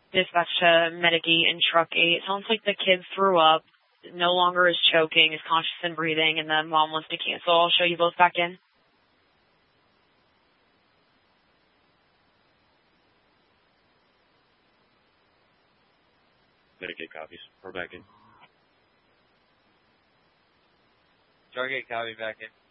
Dispatch to Medicaid and Truck 8. It sounds like the kid threw up, no longer is choking, is conscious and breathing, and the mom wants to cancel. I'll show you both back in. Medicaid copies. We're back in. Target copy back in.